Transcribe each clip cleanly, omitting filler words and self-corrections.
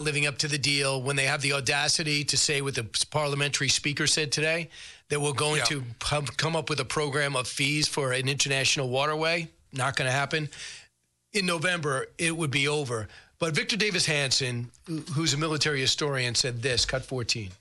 living up to the deal when they have the audacity to say what the parliamentary speaker said today, that we're going to come up with a program of fees for an international waterway. Not going to happen. In November, it would be over. But Victor Davis Hanson, who's a military historian, said this, cut 14.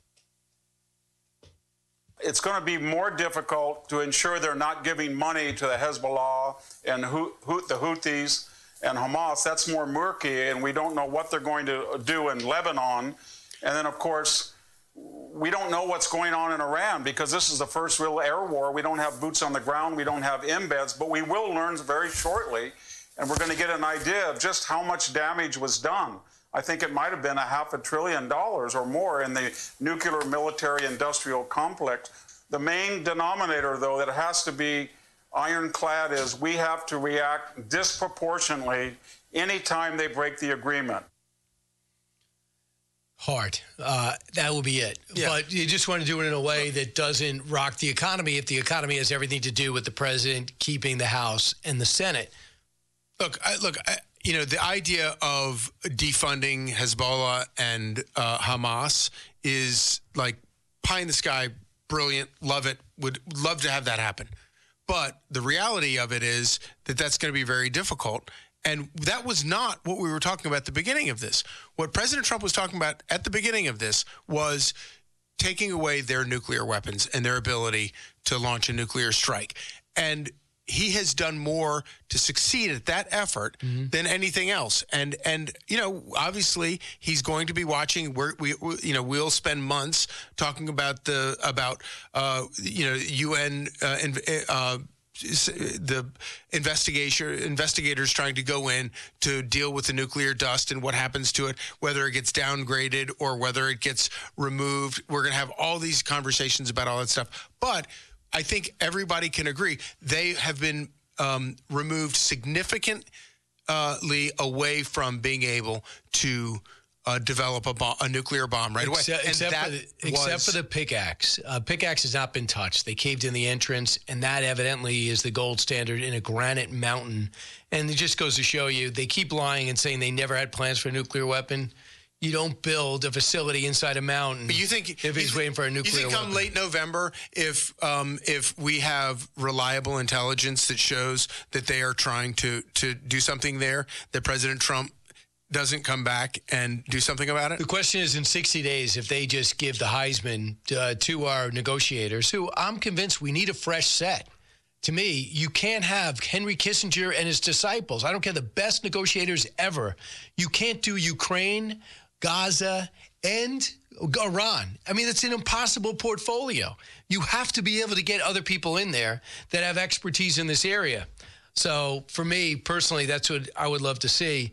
It's going to be more difficult to ensure they're not giving money to the Hezbollah and the Houthis and Hamas. That's more murky, and we don't know what they're going to do in Lebanon. And then, of course, we don't know what's going on in Iran because this is the first real air war. We don't have boots on the ground. We don't have embeds, but we will learn very shortly, and we're going to get an idea of just how much damage was done. I think it might have been $500 billion or more in the nuclear military industrial complex. The main denominator, though, that has to be ironclad is we have to react disproportionately anytime they break the agreement. Hard. That will be it. Yeah. But you just want to do it in a way that doesn't rock the economy if the economy has everything to do with the president keeping the House and the Senate. Look, the idea of defunding Hezbollah and Hamas is like pie in the sky, brilliant, love it, would love to have that happen. But the reality of it is that that's going to be very difficult. And that was not what we were talking about at the beginning of this. What President Trump was talking about at the beginning of this was taking away their nuclear weapons and their ability to launch a nuclear strike. And he has done more to succeed at that effort than anything else. And obviously he's going to be watching. We'll spend months talking about UN the investigators trying to go in to deal with the nuclear dust and what happens to it, whether it gets downgraded or whether it gets removed. We're going to have all these conversations about all that stuff. But I think everybody can agree they have been removed significantly away from being able to develop a nuclear bomb right away. Except for the pickaxe. Pickaxe has not been touched. They caved in the entrance, and that evidently is the gold standard in a granite mountain. And it just goes to show you, they keep lying and saying they never had plans for a nuclear weapon. You don't build a facility inside a mountain. But you think if he's waiting for a nuclear weapon. You think come late November, if we have reliable intelligence that shows that they are trying to do something there, that President Trump doesn't come back and do something about it? The question is, in 60 days, if they just give the Heisman to our negotiators, who I'm convinced we need a fresh set. To me, you can't have Henry Kissinger and his disciples. I don't care, the best negotiators ever. You can't do Ukraine, Gaza, and Iran. I mean, it's an impossible portfolio. You have to be able to get other people in there that have expertise in this area. So for me, personally, that's what I would love to see.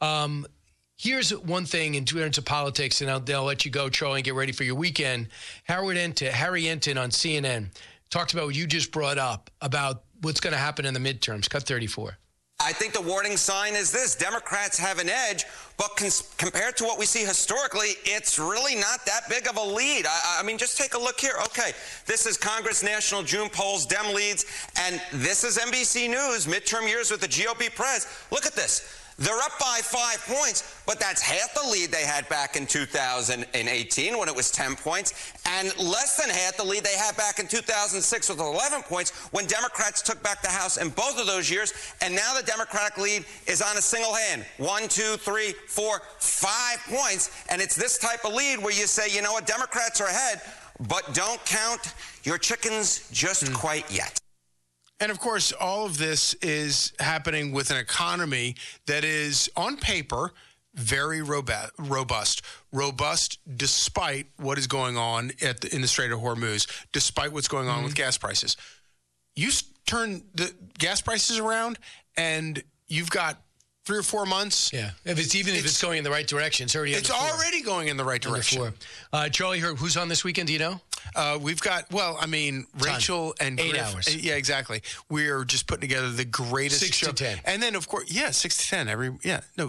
Here's one thing in terms of politics, and I'll let you go, Charlie, and get ready for your weekend. Harry Enten on CNN talked about what you just brought up about what's going to happen in the midterms. Cut 34. I think the warning sign is this. Democrats have an edge, but compared to what we see historically, it's really not that big of a lead. I mean, just take a look here. Okay, this is Congress National June polls, Dem leads, and this is NBC News, midterm years with the GOP press. Look at this. They're up by 5 points, but that's half the lead they had back in 2018 when it was 10 points, and less than half the lead they had back in 2006 with 11 points when Democrats took back the House in both of those years. And now the Democratic lead is on a single hand. 1, 2, 3, 4, 5 points. And it's this type of lead where you say, you know what, Democrats are ahead, but don't count your chickens just quite yet. And, of course, all of this is happening with an economy that is, on paper, very robust despite what is going on in the Strait of Hormuz, despite what's going on with gas prices. You turn the gas prices around, and you've got 3 or 4 months. Yeah, if it's going in the right direction, it's already going in the right direction. Charlie, who's on this weekend? Do you know? We've got, Rachel and 8 Griff. hours. Yeah, exactly. We're just putting together the greatest 6 show. to 10. And then, of course, 6 to 10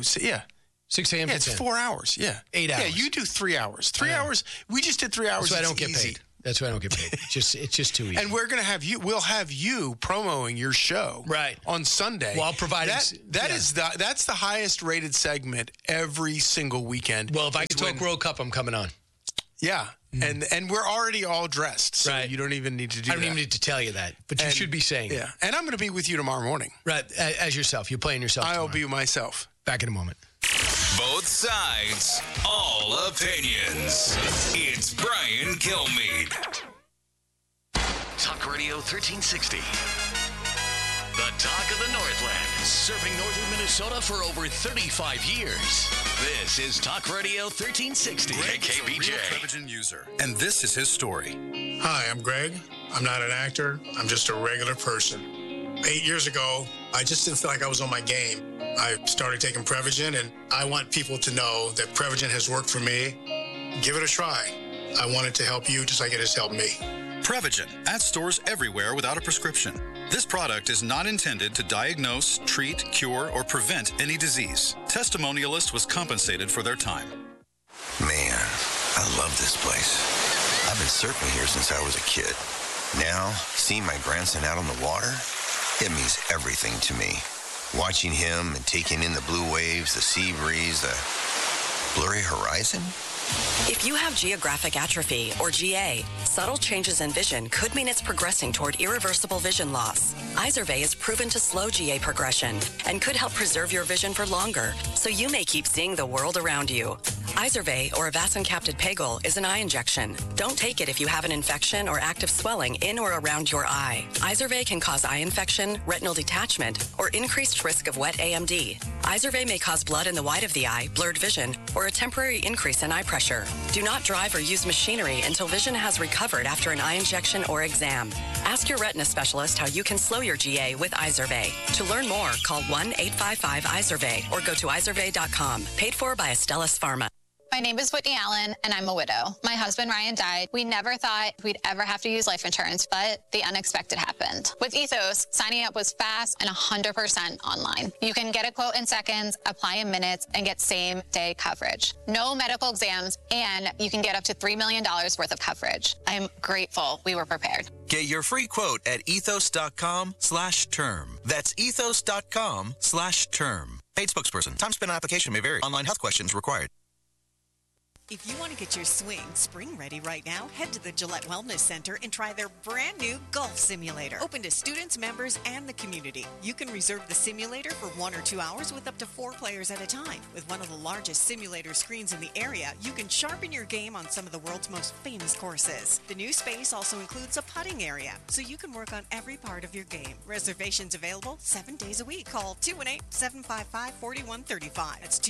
6 a.m. Yeah, to it's 10. 4 hours. Yeah. 8 hours. Yeah, you do 3 hours. 3 hours. We just did 3 hours. So I don't get paid. That's why I don't get paid. It's just too easy. And we'll have you promoting your show on Sunday. Well, I'll provide that's the highest rated segment every single weekend. Well, if I can talk World Cup, I'm coming on. Yeah. And we're already all dressed, so you don't even need to do that. I don't even need to tell you that, but you should be saying it. And I'm going to be with you tomorrow morning. Right, as yourself. You're playing yourself I'll tomorrow. be myself. Back in a moment. Both sides, all opinions. It's Brian Kilmeade. Talk Radio 1360. The talk of the Northland. Serving northern Minnesota for over 35 years. This is Talk Radio 1360. KBJ. Prevagen user, and this is his story. Hi, I'm Greg. I'm not an actor. I'm just a regular person. 8 years ago, I just didn't feel like I was on my game. I started taking Prevagen, and I want people to know that Prevagen has worked for me. Give it a try. I want it to help you just like it has helped me. Prevagen, at stores everywhere without a prescription. This product is not intended to diagnose, treat, cure, or prevent any disease. Testimonialist was compensated for their time. Man, I love this place. I've been surfing here since I was a kid. Now, seeing my grandson out on the water, it means everything to me. Watching him and taking in the blue waves, the sea breeze, the blurry horizon. If you have geographic atrophy, or GA, subtle changes in vision could mean it's progressing toward irreversible vision loss. Izervay is proven to slow GA progression and could help preserve your vision for longer, so you may keep seeing the world around you. Izervay, or avacincaptad pegol, is an eye injection. Don't take it if you have an infection or active swelling in or around your eye. Izervay can cause eye infection, retinal detachment, or increased risk of wet AMD. Izervay may cause blood in the white of the eye, blurred vision, or a temporary increase in eye pressure. Do not drive or use machinery until vision has recovered after an eye injection or exam. Ask your retina specialist how you can slow your GA with Izervay. To learn more, call 1-855-IZERVAY or go to izervay.com. Paid for by Astellas Pharma. My name is Whitney Allen, and I'm a widow. My husband, Ryan, died. We never thought we'd ever have to use life insurance, but the unexpected happened. With Ethos, signing up was fast and 100% online. You can get a quote in seconds, apply in minutes, and get same-day coverage. No medical exams, and you can get up to $3 million worth of coverage. I'm grateful we were prepared. Get your free quote at ethos.com/term. That's ethos.com/term. Paid spokesperson. Time spent on application may vary. Online health questions required. If you want to get your swing spring ready right now, head to the Gillette Wellness Center and try their brand new golf simulator. Open to students, members, and the community. You can reserve the simulator for 1 or 2 hours with up to 4 players at a time. With one of the largest simulator screens in the area, you can sharpen your game on some of the world's most famous courses. The new space also includes a putting area, so you can work on every part of your game. Reservations available 7 days a week. Call 218-755-4135. That's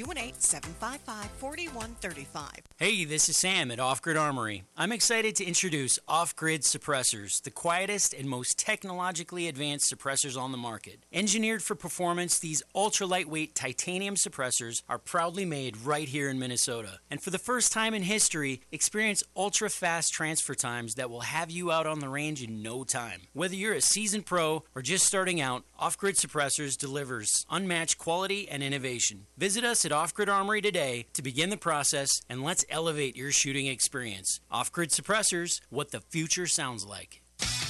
218-755-4135. Hey, this is Sam at Off Grid Armory. I'm excited to introduce Off Grid suppressors, the quietest and most technologically advanced suppressors on the market. Engineered for performance, these ultra-lightweight titanium suppressors are proudly made right here in Minnesota. And for the first time in history, experience ultra-fast transfer times that will have you out on the range in no time. Whether you're a seasoned pro or just starting out, Off Grid Suppressors delivers unmatched quality and innovation. Visit us at Off Grid Armory today to begin the process, and let's elevate your shooting experience. Off-Grid Suppressors, what the future sounds like.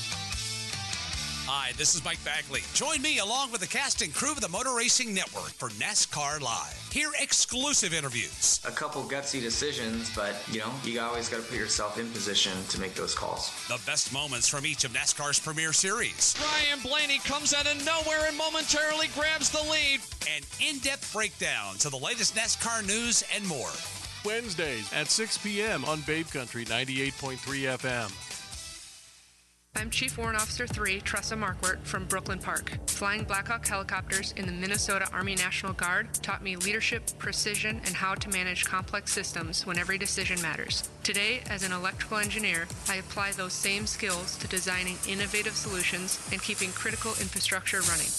Hi, this is Mike Bagley. Join me along with the cast and crew of the Motor Racing Network for NASCAR Live. Hear exclusive interviews. A couple gutsy decisions, but, you always got to put yourself in position to make those calls. The best moments from each of NASCAR's premier series. Ryan Blaney comes out of nowhere and momentarily grabs the lead. And in-depth breakdowns of the latest NASCAR news and more. Wednesdays at 6 p.m. on Babe Country 98.3 FM. I'm Chief Warrant Officer 3, Tressa Markwart from Brooklyn Park. Flying Blackhawk helicopters in the Minnesota Army National Guard taught me leadership, precision, and how to manage complex systems when every decision matters. Today, as an electrical engineer, I apply those same skills to designing innovative solutions and keeping critical infrastructure running.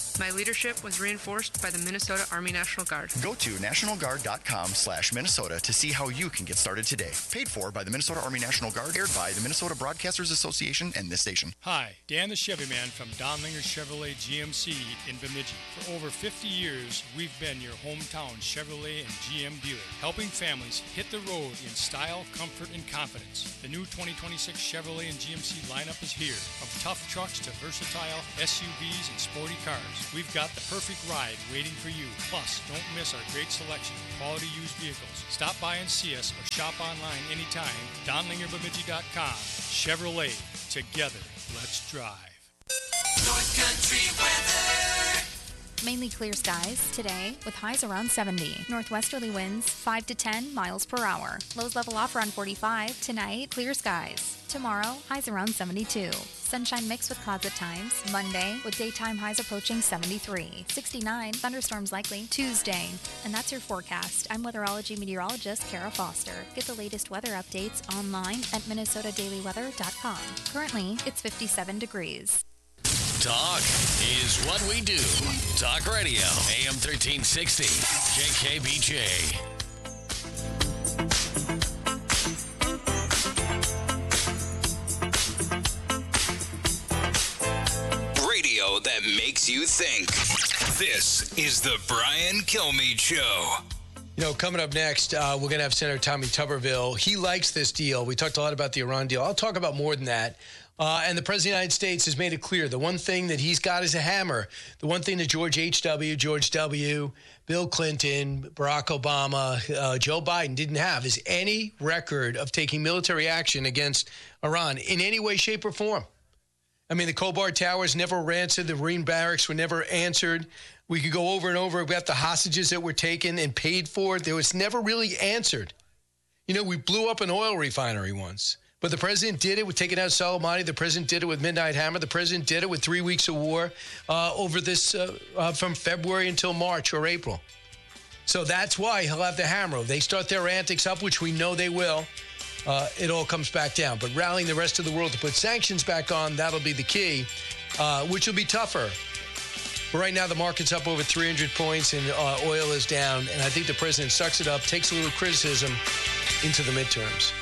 My leadership was reinforced by the Minnesota Army National Guard. Go to nationalguard.com/Minnesota to see how you can get started today. Paid for by the Minnesota Army National Guard, aired by the Minnesota Broadcasters Association and this station. Hi, Dan the Chevy Man from Donlinger Chevrolet GMC in Bemidji. For over 50 years, we've been your hometown Chevrolet and GM dealer, helping families hit the road in style, comfort, and confidence. The new 2026 Chevrolet and GMC lineup is here. From tough trucks to versatile SUVs and sporty cars, we've got the perfect ride waiting for you. Plus, don't miss our great selection of quality used vehicles. Stop by and see us or shop online anytime. DonlingerBemidji.com. Chevrolet. Together, let's drive. North Country weather. Mainly clear skies today with highs around 70. Northwesterly winds 5 to 10 miles per hour. Lows level off around 45. Tonight, clear skies. Tomorrow, highs around 72. Sunshine mixed with clouds at times. Monday, with daytime highs approaching 73. 69, thunderstorms likely. Tuesday. And that's your forecast. I'm weatherology meteorologist Kara Foster. Get the latest weather updates online at minnesotadailyweather.com. Currently, it's 57 degrees. Talk is what we do. Talk Radio, AM 1360, KKBJ. Radio that makes you think. This is the Brian Kilmeade Show. You know, coming up next, we're going to have Senator Tommy Tuberville. He likes this deal. We talked a lot about the Iran deal. I'll talk about more than that. And the President of the United States has made it clear the one thing that he's got is a hammer. The one thing that George H.W., George W., Bill Clinton, Barack Obama, Joe Biden didn't have is any record of taking military action against Iran in any way, shape, or form. I mean, the Khobar Towers never answered. The Marine barracks were never answered. We could go over and over about the hostages that were taken and paid for. There was never really answered. You know, we blew up an oil refinery once. But the president did it with taking out Soleimani. The president did it with Midnight Hammer. The president did it with 3 weeks of war over this from February until March or April. So that's why he'll have the hammer. If they start their antics up, which we know they will, it all comes back down. But rallying the rest of the world to put sanctions back on, that'll be the key, which will be tougher. But right now, the market's up over 300 points and oil is down. And I think the president sucks it up, takes a little criticism into the midterms.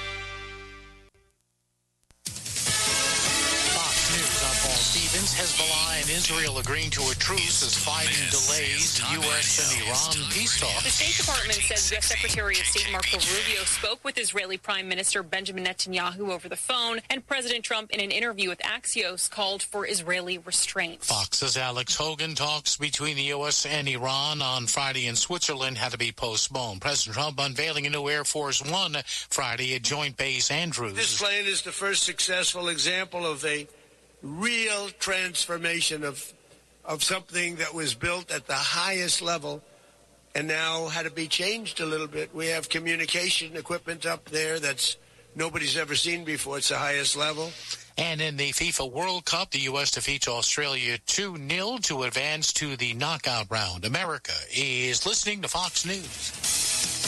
Hezbollah and Israel agreeing to a truce as fighting delays U.S. and Iran peace talks. The State Department says U.S. Secretary of State Marco Rubio spoke with Israeli Prime Minister Benjamin Netanyahu over the phone, and President Trump, in an interview with Axios, called for Israeli restraint. Fox's Alex Hogan talks between the U.S. and Iran on Friday in Switzerland had to be postponed. President Trump unveiling a new Air Force One Friday at Joint Base Andrews. This plane is the first successful example of a real transformation of something that was built at the highest level and now had to be changed a little bit. We have communication equipment up there that's nobody's ever seen before. It's the highest level. And in the FIFA World Cup, the U.S. defeats Australia 2-0 to advance to the knockout round. America is listening to Fox News.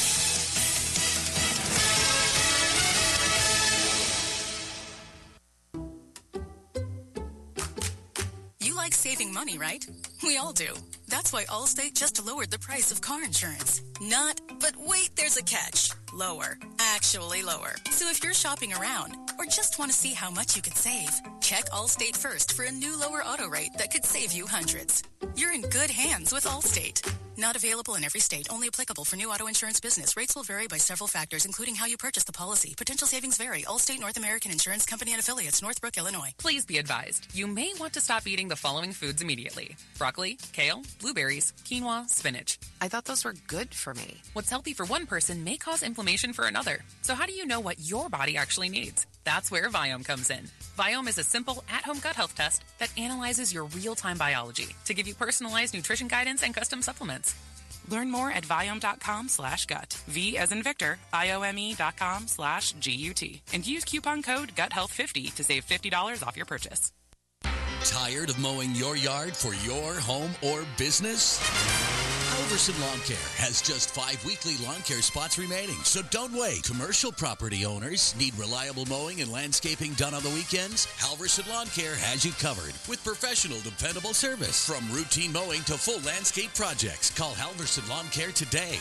Like saving money, right? We all do. That's why Allstate just lowered the price of car insurance. Not, but wait, there's a catch. Lower. Actually lower. So if you're shopping around or just want to see how much you could save, check Allstate first for a new lower auto rate that could save you hundreds. You're in good hands with Allstate. Not available in every state. Only applicable for new auto insurance business. Rates will vary by several factors, including how you purchase the policy. Potential savings vary. Allstate North American Insurance Company and Affiliates, Northbrook, Illinois. Please be advised, you may want to stop eating the following foods immediately: broccoli, kale, blueberries, quinoa, spinach. I thought those were good for me. What's healthy for one person may cause inflammation for another. So how do you know what your body actually needs? That's where Viome comes in. Viome is a simple, at-home gut health test that analyzes your real-time biology to give you personalized nutrition guidance and custom supplements. Learn more at Viome.com/gut. V as in Victor, IOME.com/GUT. And use coupon code GUTHEALTH50 to save $50 off your purchase. Tired of mowing your yard for your home or business? Halverson Lawn Care has just 5 weekly lawn care spots remaining, so don't wait. Commercial property owners need reliable mowing and landscaping done on the weekends? Halverson Lawn Care has you covered with professional, dependable service. From routine mowing to full landscape projects, call Halverson Lawn Care today.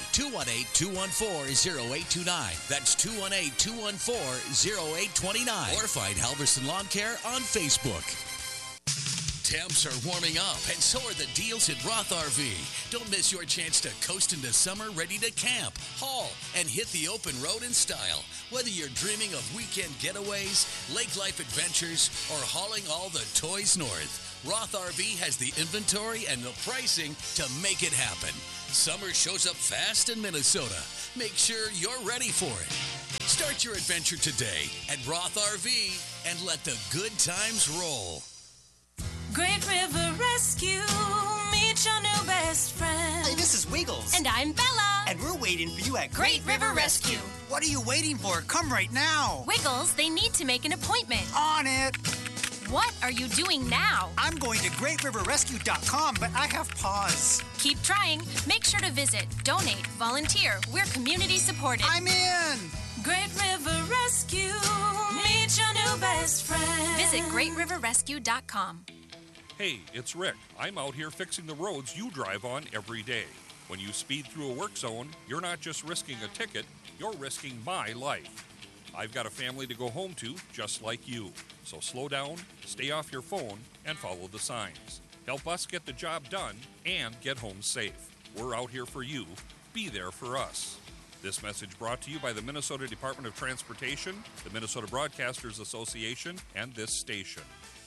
218-214-0829. That's 218-214-0829. Or find Halverson Lawn Care on Facebook. Temps are warming up, and so are the deals at Roth RV. Don't miss your chance to coast into summer ready to camp, haul, and hit the open road in style. Whether you're dreaming of weekend getaways, lake life adventures, or hauling all the toys north, Roth RV has the inventory and the pricing to make it happen. Summer shows up fast in Minnesota. Make sure you're ready for it. Start your adventure today at Roth RV and let the good times roll. Great River Rescue, meet your new best friend. Hey, this is Wiggles. And I'm Bella. And we're waiting for you at Great River Rescue. What are you waiting for? Come right now. Wiggles, they need to make an appointment. On it. What are you doing now? I'm going to greatriverrescue.com, but I have pause. Keep trying. Make sure to visit, donate, volunteer. We're community supported. I'm in. Great River Rescue, meet your new best friend. Visit greatriverrescue.com. Hey, it's Rick. I'm out here fixing the roads you drive on every day. When you speed through a work zone, you're not just risking a ticket, you're risking my life. I've got a family to go home to, just like you. So slow down, stay off your phone, and follow the signs. Help us get the job done and get home safe. We're out here for you. Be there for us. This message brought to you by the Minnesota Department of Transportation, the Minnesota Broadcasters Association, and this station.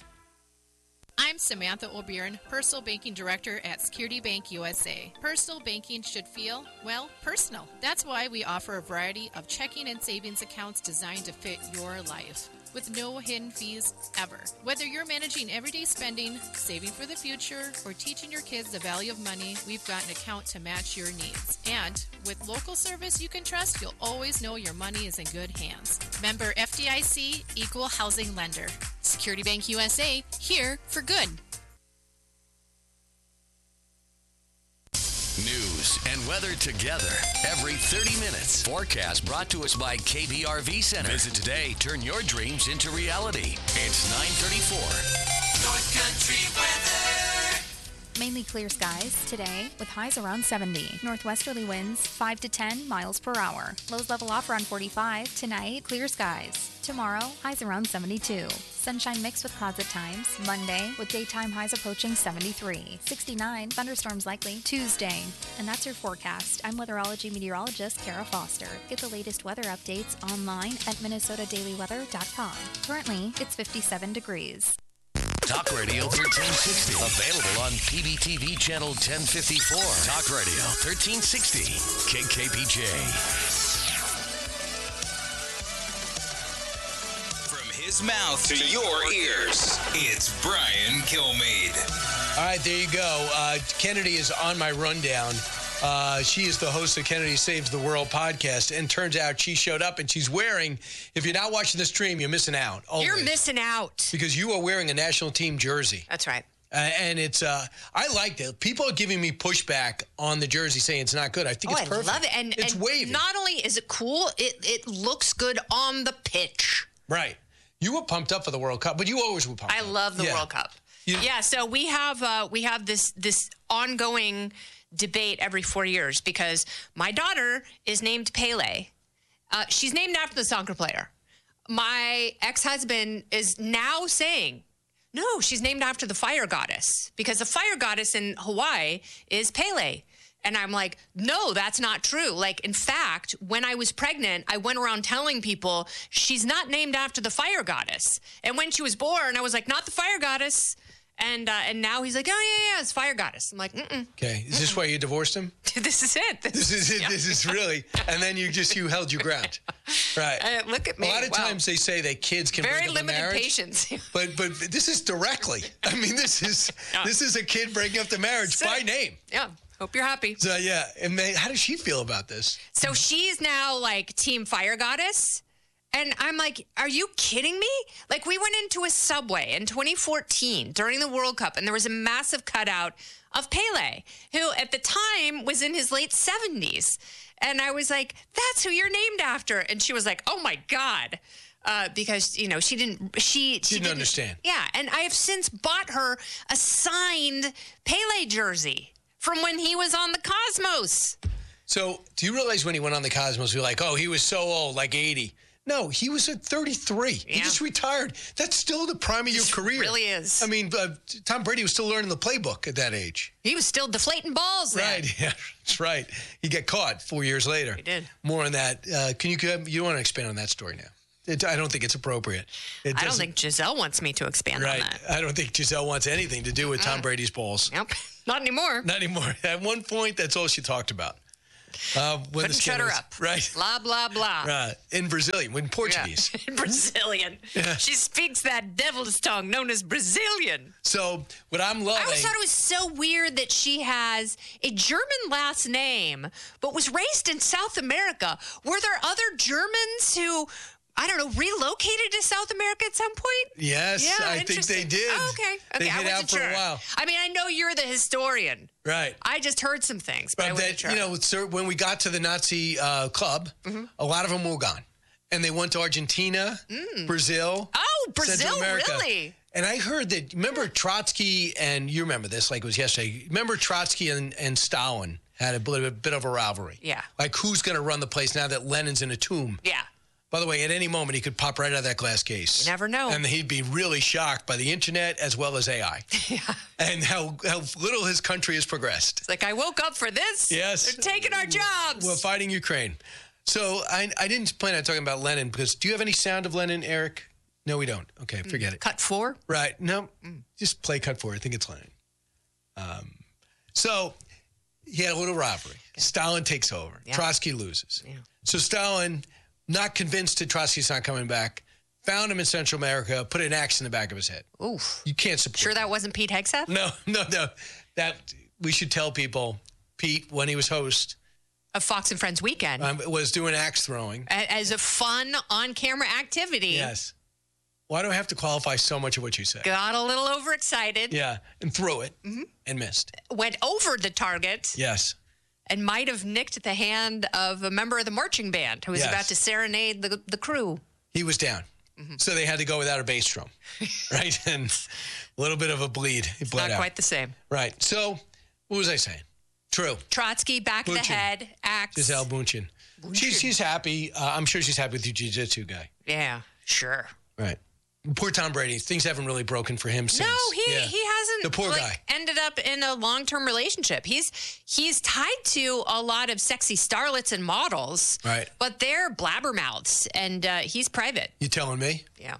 I'm Samantha O'Byrne, Personal Banking Director at Security Bank USA. Personal banking should feel, well, personal. That's why we offer a variety of checking and savings accounts designed to fit your life, with no hidden fees ever. Whether you're managing everyday spending, saving for the future, or teaching your kids the value of money, we've got an account to match your needs. And with local service you can trust, you'll always know your money is in good hands. Member FDIC, Equal Housing Lender. Security Bank USA, here for good. News and weather together every 30 minutes. Forecast brought to us by KBRV Center. Visit today. Turn your dreams into reality. It's 9:34. North Country weather. Mainly clear skies today with highs around 70. Northwesterly winds 5 to 10 miles per hour. Lows level off around 45. Tonight, clear skies. Tomorrow, highs around 72. Sunshine mixed with clouds at times. Monday, with daytime highs approaching 73. 69, thunderstorms likely. Tuesday. And that's your forecast. I'm weatherology meteorologist Kara Foster. Get the latest weather updates online at minnesotadailyweather.com. Currently, it's 57 degrees. Talk Radio 1360. Available on PBTV Channel 1054. Talk Radio 1360. KKPJ. His mouth to your ears. It's Brian Kilmeade. All right, there you go. Kennedy is on my rundown. She is the host of Kennedy Saves the World podcast, and turns out she showed up and she's wearing, if you're not watching the stream, you're missing out. Always. You're missing out. Because you are wearing a national team jersey. That's right. And it's, I liked it. People are giving me pushback on the jersey saying it's not good. I think it's perfect. I love it. And it's wavy. Not only is it cool, it looks good on the pitch. Right. You were pumped up for the World Cup, but you always were pumped up. I love the World Cup. So we have this ongoing debate every 4 years because my daughter is named Pele. She's named after the soccer player. My ex-husband is now saying, no, she's named after the fire goddess because the fire goddess in Hawaii is Pele. And I'm like, no, that's not true. Like, in fact, when I was pregnant, I went around telling people she's not named after the fire goddess. And when she was born, I was like, not the fire goddess. And now he's like, oh, yeah, it's fire goddess. I'm like, mm-mm. Okay. Is this why you divorced him? This is it. This is it. Yeah. This is really. And then you held your ground. Right. Look at me. A lot of times they say that kids can break up a marriage. Very limited patience. But this is directly. I mean, this is a kid breaking up the marriage by name. Yeah. Hope you're happy. So, yeah. And how does she feel about this? So she's now like Team Fire Goddess. And I'm like, are you kidding me? Like, we went into a Subway in 2014 during the World Cup, and there was a massive cutout of Pele, who at the time was in his late 70s. And I was like, that's who you're named after. And she was like, oh, my God. Because, you know, she didn't understand. Yeah. And I have since bought her a signed Pele jersey from when he was on the Cosmos. So do you realize when he went on the Cosmos, we were like, oh, he was so old, like 80. No, he was at 33. Yeah. He just retired. That's still the prime of your career. It really is. I mean, Tom Brady was still learning the playbook at that age. He was still deflating balls then. Right, yeah, that's right. He got caught 4 years later. He did. More on that. You don't want to expand on that story now. I don't think it's appropriate. I don't think Giselle wants me to expand on that. I don't think Giselle wants anything to do with Tom Brady's balls. Nope, not anymore. Not anymore. At one point, that's all she talked about. Couldn't shut her up. Right. Blah, blah, blah. In Brazilian, in Portuguese. Yeah. In Brazilian. Yeah. She speaks that devil's tongue known as Brazilian. So what I'm loving. I always thought it was so weird that she has a German last name, but was raised in South America. Were there other Germans who, I don't know, relocated to South America at some point? Yes, yeah, I think they did. Oh, okay. They I hid wasn't out for sure. a while. I mean, I know you're the historian. Right. I just heard some things, but I wasn't sure. You know, when we got to the Nazi club, a lot of them were gone. And they went to Argentina, Brazil. Oh, Brazil, Central America. really? And I heard that, remember Trotsky, and you remember this like it was yesterday. Remember Trotsky and Stalin had a bit of a rivalry. Yeah. Like who's going to run the place now that Lenin's in a tomb? Yeah. By the way, at any moment, he could pop right out of that glass case. You never know. And he'd be really shocked by the internet as well as AI. Yeah. And how little his country has progressed. It's like, I woke up for this. Yes. They're taking our jobs. We're fighting Ukraine. So I didn't plan on talking about Lenin because do you have any sound of Lenin, Eric? No, we don't. Okay, forget it. Cut 4? Right. No, just play cut 4. I think it's Lenin. So he had a little rivalry. Okay. Stalin takes over. Yeah. Trotsky loses. Yeah. So Stalin, not convinced that Trotsky's not coming back, found him in Central America, put an axe in the back of his head. Oof. You can't support Sure that wasn't Pete Hegseth? No. That we should tell people, Pete, when he was host of Fox and Friends Weekend, was doing axe throwing. As a fun on-camera activity. Yes. Why do I have to qualify so much of what you say? Got a little overexcited. Yeah, and threw it and missed. Went over the target. Yes. And might have nicked the hand of a member of the marching band who was about to serenade the crew. He was down. So they had to go without a bass drum, right? And a little bit of a bleed. He bled Not out. quite the same. Right. So what was I saying? True. Trotsky, back of the head, axe. Giselle Bündchen. She's happy. I'm sure she's happy with your jiu-jitsu guy. Yeah, sure. Right. Poor Tom Brady. Things haven't really broken for him since. No, he hasn't. The poor guy ended up in a long-term relationship. He's tied to a lot of sexy starlets and models. Right. But they're blabbermouths, and he's private. You telling me? Yeah.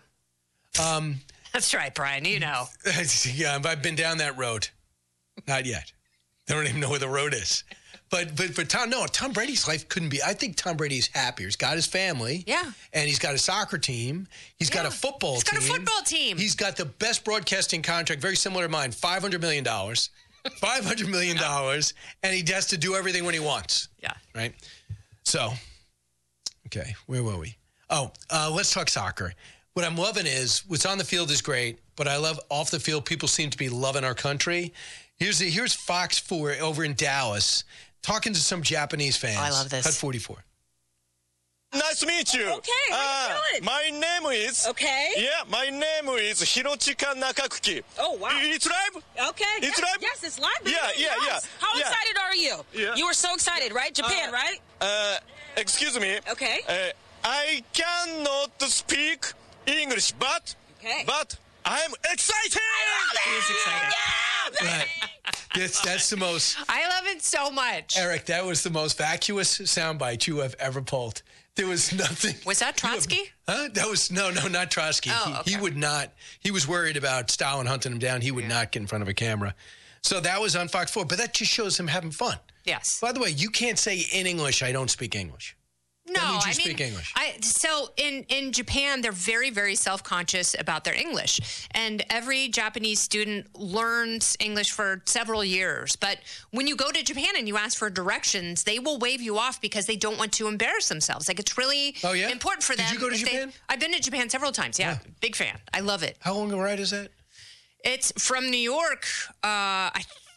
That's right, Brian. You know. Yeah, I've been down that road. Not yet. I don't even know where the road is. But Tom Brady's life couldn't be. I think Tom Brady's happier. He's got his family. Yeah. And he's got a soccer team. He's got a football team. He's got a football team. He's got the best broadcasting contract, very similar to mine, $500 million. $500 million. And he has to do everything when he wants. Yeah. Right? So, okay, where were we? Oh, let's talk soccer. What I'm loving is what's on the field is great, but I love off the field. People seem to be loving our country. Here's Fox 4 over in Dallas talking to some Japanese fans. I love this. Cut 44. Nice to meet you. Okay, how you doing? My name is... Okay. Yeah, my name is Hirochika Nakakuki. Oh, wow. It's live? Okay. It's live? Yes, it's live. Yeah. How excited are you? Yeah. You were so excited, right? Japan, right? Excuse me. Okay. I cannot speak English, but I'm excited. He is excited. Yeah, right. That's the most... I love it so much. Eric, that was the most vacuous soundbite you have ever pulled. There was nothing... Was that Trotsky? That was... No, not Trotsky. Oh, okay. He would not... He was worried about Stalin hunting him down. He would not get in front of a camera. So that was on Fox 4, but that just shows him having fun. Yes. By the way, you can't say in English, I don't speak English. No, that means you speak English. So in Japan, they're very, very self-conscious about their English. And every Japanese student learns English for several years. But when you go to Japan and you ask for directions, they will wave you off because they don't want to embarrass themselves. Like, it's really important for them. Did you go to Japan? I've been to Japan several times, yeah. Big fan. I love it. How long a ride is that? It's from New York, I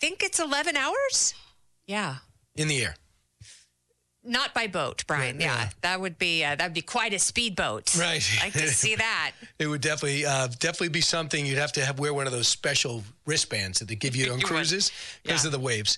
think it's 11 hours. Yeah. In the air. Not by boat, Brian. Yeah. That would be quite a speedboat. Right. I'd like to see that. It would definitely be something you'd have to wear one of those special wristbands that they give you on cruises because of the waves.